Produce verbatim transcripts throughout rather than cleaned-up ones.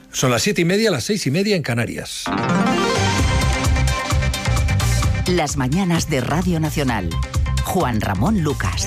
Son las siete y media, las seis y media en Canarias. Las mañanas de Radio Nacional. Juan Ramón Lucas.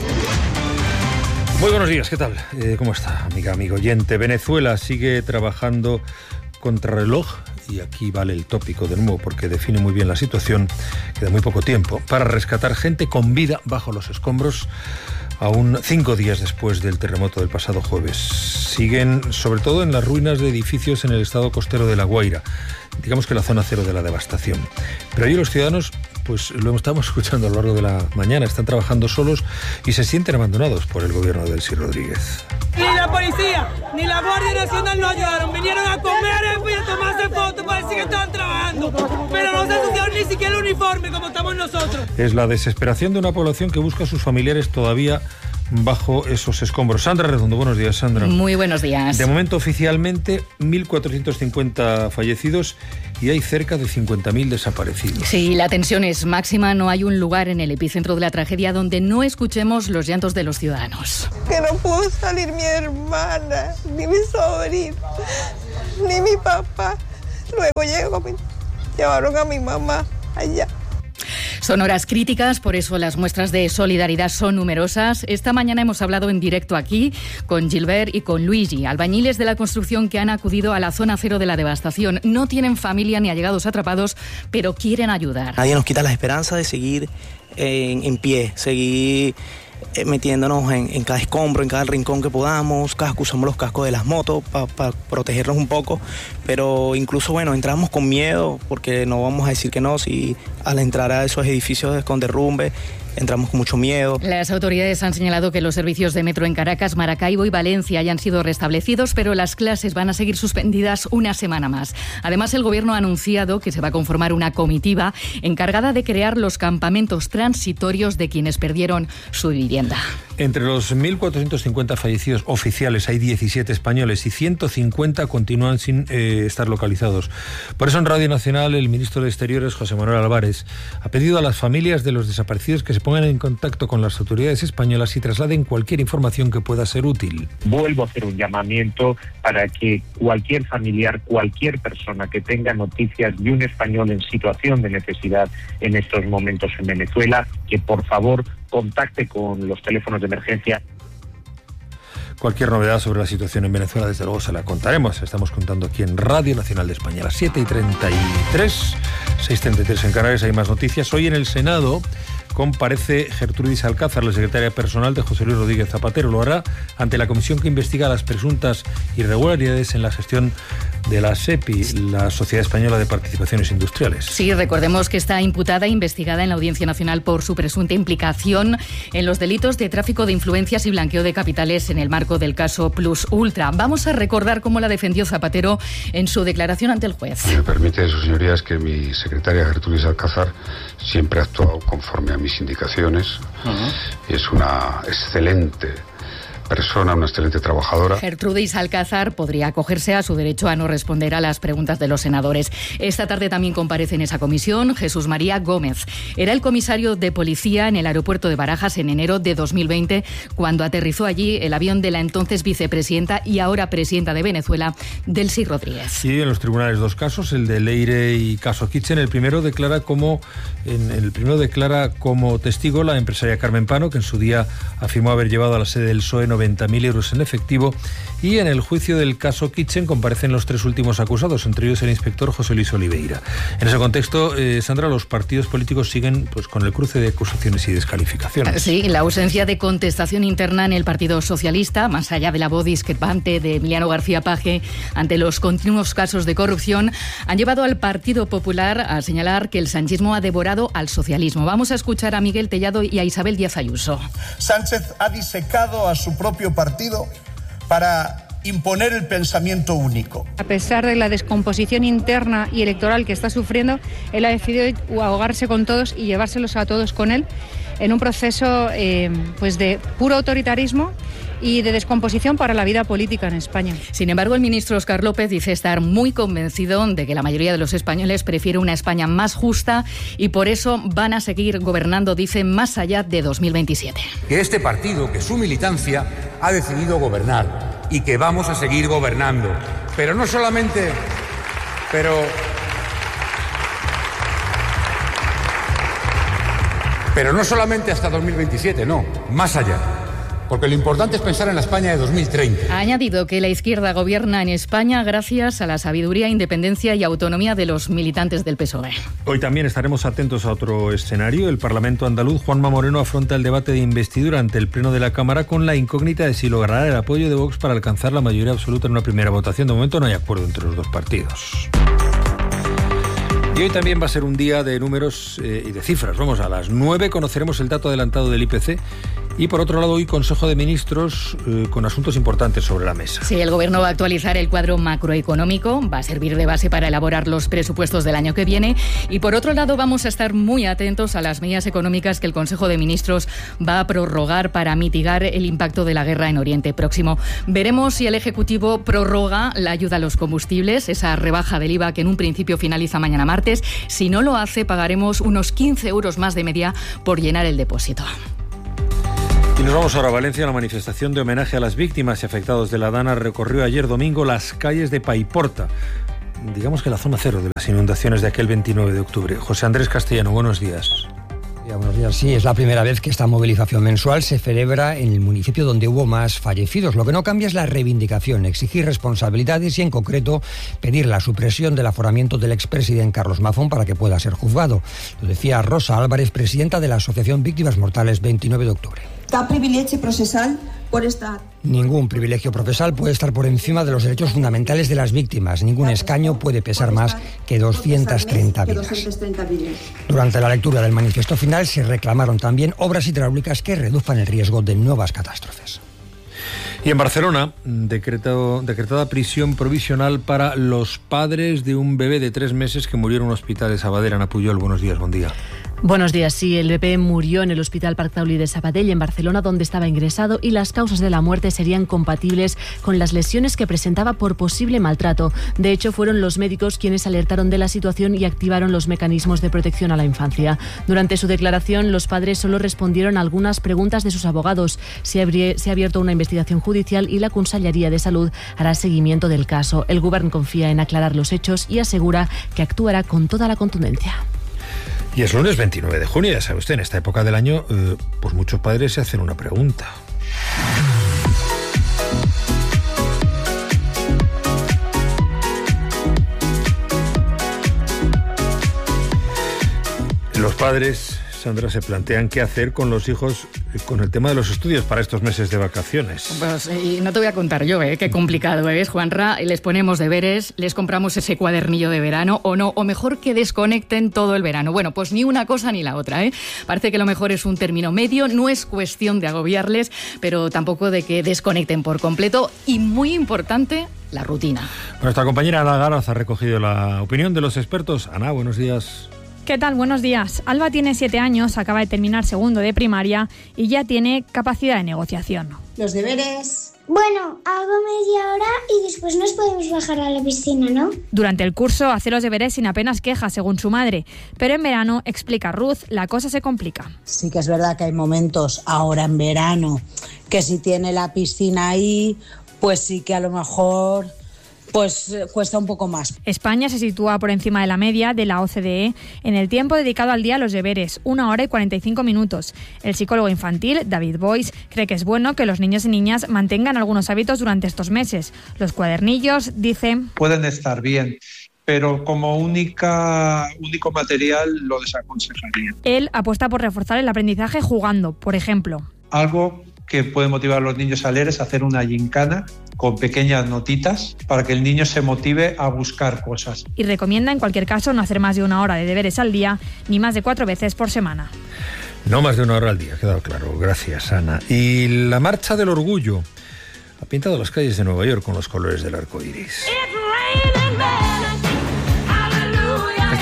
Muy buenos días, ¿qué tal? Eh, ¿Cómo está, amiga, amigo oyente? Venezuela sigue trabajando contrarreloj, y aquí vale el tópico de nuevo porque define muy bien la situación, queda muy poco tiempo, para rescatar gente con vida bajo los escombros, aún cinco días después del terremoto del pasado jueves. Siguen sobre todo en las ruinas de edificios en el estado costero de La Guaira, digamos que la zona cero de la devastación. Pero allí los ciudadanos, pues lo estamos escuchando a lo largo de la mañana, están trabajando solos y se sienten abandonados por el gobierno de Delcy Rodríguez. Ni la policía, ni la Guardia Nacional nos ayudaron. Vinieron a comer y a tomarse fotos para decir que estaban trabajando. Pero no se asociaron ni siquiera el uniforme como estamos nosotros. Es la desesperación de una población que busca a sus familiares todavía bajo esos escombros. Sandra Redondo, buenos días, Sandra. Muy buenos días. De momento, oficialmente, mil cuatrocientos cincuenta fallecidos y hay cerca de cincuenta mil desaparecidos. Sí, la tensión es máxima. No hay un lugar en el epicentro de la tragedia donde no escuchemos los llantos de los ciudadanos. Que no pudo salir mi hermana, ni mi sobrino, ni mi papá. Luego llegó, me llevaron a mi mamá allá. Son horas críticas, por eso las muestras de solidaridad son numerosas. Esta mañana hemos hablado en directo aquí con Gilbert y con Luigi, albañiles de la construcción que han acudido a la zona cero de la devastación. No tienen familia ni allegados atrapados, pero quieren ayudar. Nadie nos quita la esperanza de seguir en, en pie, seguir metiéndonos en, en cada escombro, en cada rincón que podamos. Casco, usamos los cascos de las motos para pa protegernos un poco, pero incluso, bueno, entramos con miedo porque no vamos a decir que no, si al entrar a esos edificios con derrumbe entramos con mucho miedo. Las autoridades han señalado que los servicios de metro en Caracas, Maracaibo y Valencia hayan sido restablecidos, pero las clases van a seguir suspendidas una semana más. Además, el Gobierno ha anunciado que se va a conformar una comitiva encargada de crear los campamentos transitorios de quienes perdieron su vivienda. Entre los mil cuatrocientos cincuenta fallecidos oficiales hay diecisiete españoles y ciento cincuenta continúan sin eh, estar localizados. Por eso en Radio Nacional el ministro de Exteriores, José Manuel Álvarez, ha pedido a las familias de los desaparecidos que se pongan en contacto con las autoridades españolas y trasladen cualquier información que pueda ser útil. Vuelvo a hacer un llamamiento para que cualquier familiar, cualquier persona que tenga noticias de un español en situación de necesidad en estos momentos en Venezuela, que por favor contacte con los teléfonos de emergencia. Cualquier novedad sobre la situación en Venezuela, desde luego, se la contaremos. Estamos contando aquí en Radio Nacional de España, a las siete y treinta y tres, seis y treinta y tres en Canarias. Hay más noticias. Hoy en el Senado comparece Gertrudis Alcázar, la secretaria personal de José Luis Rodríguez Zapatero. Lo hará ante la comisión que investiga las presuntas irregularidades en la gestión de la SEPI, la Sociedad Española de Participaciones Industriales. Sí, recordemos que está imputada e investigada en la Audiencia Nacional por su presunta implicación en los delitos de tráfico de influencias y blanqueo de capitales en el marco del caso Plus Ultra. Vamos a recordar cómo la defendió Zapatero en su declaración ante el juez. Me permite, sus señorías, que mi secretaria Gertrudis Alcázar siempre ha actuado conforme a mis indicaciones. Uh-huh. Es una excelente persona, una excelente trabajadora. Gertrudis Alcázar podría acogerse a su derecho a no responder a las preguntas de los senadores. Esta tarde también comparece en esa comisión Jesús María Gómez. Era el comisario de policía en el aeropuerto de Barajas en enero de dos mil veinte, cuando aterrizó allí el avión de la entonces vicepresidenta y ahora presidenta de Venezuela, Delcy Rodríguez. Sí, en los tribunales dos casos, el de Leire y caso Kitchen. El primero declara como en el primero declara como testigo la empresaria Carmen Pano, que en su día afirmó haber llevado a la sede del P S O E noventa mil euros en efectivo, y en el juicio del caso Kitchen comparecen los tres últimos acusados, entre ellos el inspector José Luis Oliveira. En ese contexto, eh, Sandra, los partidos políticos siguen pues con el cruce de acusaciones y descalificaciones. Sí, la ausencia de contestación interna en el Partido Socialista, más allá de la voz discrepante de Emiliano García Paje ante los continuos casos de corrupción, han llevado al Partido Popular a señalar que el sanchismo ha devorado al socialismo. Vamos a escuchar a Miguel Tellado y a Isabel Díaz Ayuso. Sánchez ha disecado a su propio partido para imponer el pensamiento único. A pesar de la descomposición interna y electoral que está sufriendo, él ha decidido ahogarse con todos y llevárselos a todos con él en un proceso eh, pues de puro autoritarismo y de descomposición para la vida política en España. Sin embargo, el ministro Óscar López dice estar muy convencido de que la mayoría de los españoles prefiere una España más justa y por eso van a seguir gobernando, dice, más allá de dos mil veintisiete. Que este partido, que su militancia ha decidido gobernar y que vamos a seguir gobernando Pero no solamente... Pero... Pero no solamente hasta dos mil veintisiete, no, más allá. Porque lo importante es pensar en la España de dos mil treinta. Ha añadido que la izquierda gobierna en España gracias a la sabiduría, independencia y autonomía de los militantes del P S O E. Hoy también estaremos atentos a otro escenario. El Parlamento andaluz, Juanma Moreno, afronta el debate de investidura ante el Pleno de la Cámara con la incógnita de si logrará el apoyo de Vox para alcanzar la mayoría absoluta en una primera votación. De momento no hay acuerdo entre los dos partidos. Y hoy también va a ser un día de números eh, y de cifras. Vamos, a las nueve conoceremos el dato adelantado del I P C. Y por otro lado, hoy Consejo de Ministros eh, con asuntos importantes sobre la mesa. Sí, el Gobierno va a actualizar el cuadro macroeconómico, va a servir de base para elaborar los presupuestos del año que viene. Y por otro lado, vamos a estar muy atentos a las medidas económicas que el Consejo de Ministros va a prorrogar para mitigar el impacto de la guerra en Oriente Próximo. Veremos si el Ejecutivo prorroga la ayuda a los combustibles, esa rebaja del I V A que en un principio finaliza mañana martes. Si no lo hace, pagaremos unos quince euros más de media por llenar el depósito. Y nos vamos ahora a Valencia. La manifestación de homenaje a las víctimas y afectados de la Dana recorrió ayer domingo las calles de Paiporta, digamos que la zona cero de las inundaciones de aquel veintinueve de octubre. José Andrés Castellano, buenos días. Ya, buenos días. Sí, es la primera vez que esta movilización mensual se celebra en el municipio donde hubo más fallecidos. Lo que no cambia es la reivindicación, exigir responsabilidades y, en concreto, pedir la supresión del aforamiento del expresidente Carlos Mazón para que pueda ser juzgado. Lo decía Rosa Álvarez, presidenta de la Asociación Víctimas Mortales veintinueve de octubre. Cap privilegi processal por estar. Ningún privilegio procesal puede estar por encima de los derechos fundamentales de las víctimas. Ningún escaño puede pesar más que doscientas treinta vidas. Durante la lectura del manifiesto final se reclamaron también obras hidráulicas que reduzcan el riesgo de nuevas catástrofes. Y en Barcelona, decretado, decretada prisión provisional para los padres de un bebé de tres meses que murió en un hospital de Sabadell. Ana Puyol, buenos días, buen día. Buenos días. Sí, el bebé murió en el Hospital Parc Taulí de Sabadell, en Barcelona, donde estaba ingresado, y las causas de la muerte serían compatibles con las lesiones que presentaba por posible maltrato. De hecho, fueron los médicos quienes alertaron de la situación y activaron los mecanismos de protección a la infancia. Durante su declaración, los padres solo respondieron a algunas preguntas de sus abogados. Se, abri- se ha abierto una investigación judicial y la Conselleria de Salud hará seguimiento del caso. El Govern confía en aclarar los hechos y asegura que actuará con toda la contundencia. Y es lunes veintinueve de junio, ya sabe usted, en esta época del año, eh, pues muchos padres se hacen una pregunta. Los padres, Sandra, se plantean qué hacer con los hijos con el tema de los estudios para estos meses de vacaciones. Pues y no te voy a contar yo, ¿eh? Qué complicado es, Juanra. Les ponemos deberes, les compramos ese cuadernillo de verano o no, o mejor que desconecten todo el verano. Bueno, pues ni una cosa ni la otra, ¿eh? Parece que lo mejor es un término medio, no es cuestión de agobiarles, pero tampoco de que desconecten por completo. Y muy importante, la rutina. Nuestra compañera Ana Garaz ha recogido la opinión de los expertos. Ana, buenos días. ¿Qué tal? Buenos días. Alba tiene siete años, acaba de terminar segundo de primaria y ya tiene capacidad de negociación. Los deberes... Bueno, hago media hora y después nos podemos bajar a la piscina, ¿no? Durante el curso hace los deberes sin apenas queja, según su madre. Pero en verano, explica Ruth, la cosa se complica. Sí que es verdad que hay momentos ahora en verano que si tiene la piscina ahí, pues sí que a lo mejor... pues cuesta un poco más. España se sitúa por encima de la media de la O C D E en el tiempo dedicado al día a los deberes, una hora y cuarenta y cinco minutos. El psicólogo infantil, David Boyce, cree que es bueno que los niños y niñas mantengan algunos hábitos durante estos meses. Los cuadernillos, dice... pueden estar bien, pero como única, único material lo desaconsejaría. Él apuesta por reforzar el aprendizaje jugando, por ejemplo. Algo que puede motivar a los niños a leer es hacer una gincana con pequeñas notitas para que el niño se motive a buscar cosas. Y recomienda en cualquier caso no hacer más de una hora de deberes al día ni más de cuatro veces por semana. No más de una hora al día, ha quedado claro. Gracias, Ana. Y la Marcha del Orgullo ha pintado las calles de Nueva York con los colores del arco iris.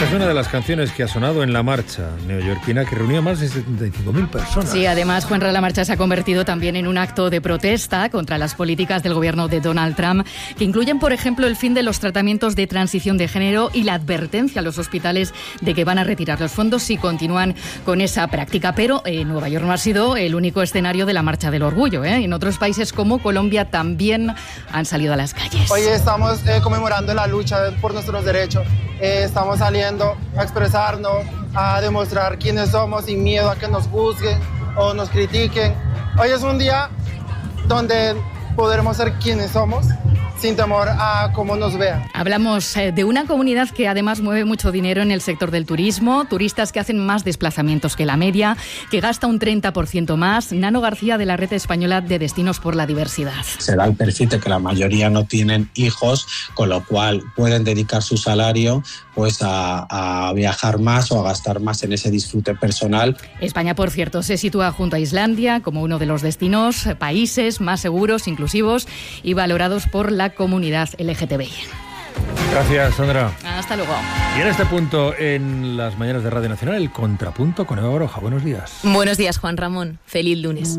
Esta es una de las canciones que ha sonado en la marcha neoyorquina que reunió a más de setenta y cinco mil personas. Sí, además, Juanra, la marcha se ha convertido también en un acto de protesta contra las políticas del gobierno de Donald Trump, que incluyen, por ejemplo, el fin de los tratamientos de transición de género y la advertencia a los hospitales de que van a retirar los fondos si continúan con esa práctica. Pero eh, Nueva York no ha sido el único escenario de la marcha del orgullo, ¿eh? En otros países como Colombia también han salido a las calles. Hoy estamos eh, conmemorando la lucha por nuestros derechos. Eh, estamos saliendo a expresarnos, a demostrar quiénes somos sin miedo a que nos juzguen o nos critiquen. Hoy es un día donde podremos ser quienes somos sin temor a cómo nos vean. Hablamos de una comunidad que además mueve mucho dinero en el sector del turismo, turistas que hacen más desplazamientos que la media, que gasta un treinta por ciento más. Nano García, de la Red Española de Destinos por la Diversidad. Se da el perfil de que la mayoría no tienen hijos, con lo cual pueden dedicar su salario pues a, a viajar más o a gastar más en ese disfrute personal. España, por cierto, se sitúa junto a Islandia como uno de los destinos, países más seguros, inclusivos y valorados por la comunidad L G T B I. Gracias, Sandra. Hasta luego. Y en este punto, en las mañanas de Radio Nacional, el contrapunto con Eva Baroja. Buenos días. Buenos días, Juan Ramón. Feliz lunes.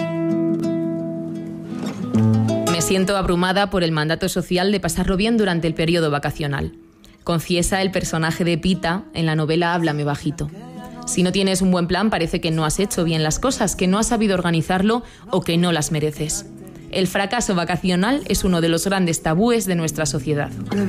Me siento abrumada por el mandato social de pasarlo bien durante el periodo vacacional. Confiesa el personaje de Pita en la novela Háblame bajito. Si no tienes un buen plan, parece que no has hecho bien las cosas, que no has sabido organizarlo o que no las mereces. El fracaso vacacional es uno de los grandes tabúes de nuestra sociedad.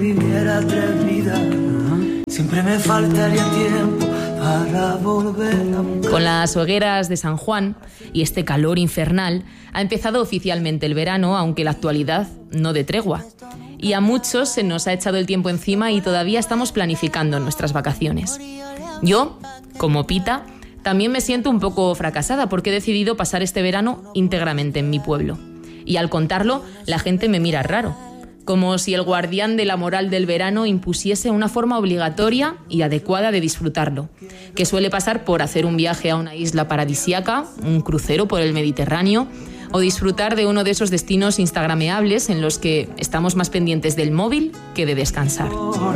Siempre me faltaría tiempo para volver a... Con las hogueras de San Juan y este calor infernal, ha empezado oficialmente el verano, aunque la actualidad no de tregua. Y a muchos se nos ha echado el tiempo encima y todavía estamos planificando nuestras vacaciones. Yo, como Pita, también me siento un poco fracasada porque he decidido pasar este verano íntegramente en mi pueblo. Y al contarlo, la gente me mira raro, como si el guardián de la moral del verano impusiese una forma obligatoria y adecuada de disfrutarlo, que suele pasar por hacer un viaje a una isla paradisíaca, un crucero por el Mediterráneo, o disfrutar de uno de esos destinos instagrameables en los que estamos más pendientes del móvil que de descansar.